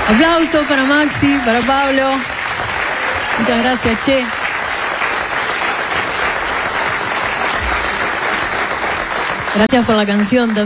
Aplauso para Maxi, para Pablo. Muchas gracias, che. Gracias por la canción también.